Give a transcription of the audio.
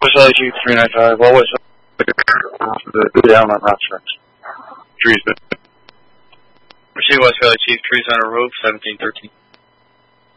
West Valley Chief 395. All West Valley down on prospects. Trees. Proceed West Valley Chief, trees on a roof, 1713.